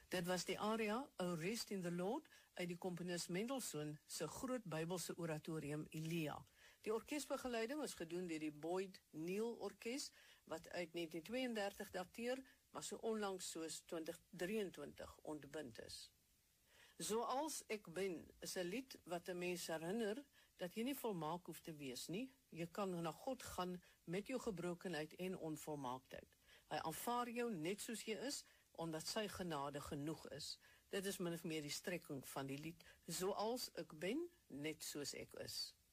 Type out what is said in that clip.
Dit was die aria O Rest in the Lord uit die komponis Mendelssohn se groot Bybelse oratorium Elia. Die orkesbegeleiding is gedoen deur die Boyd Neal Orkes wat uit 1932 dateer, maar so onlangs soos 2023 ontbind is. Zoals ek ben is 'n lied wat 'n mens herinner dat jy nie volmaak hoef te wees nie. Jy kan na God gaan met jou gebrokenheid en onvolmaaktheid. Hy aanvaar jou net soos jy is, omdat sy genade genoeg is. Dit is min of meer die strekking van die lied, zoals ek ben, net soos ek is.